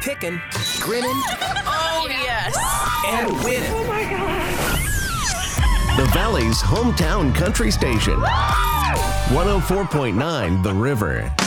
picking, grinning, Oh, yes. and winning. Oh my God. The Valley's hometown country station. 104.9 The River.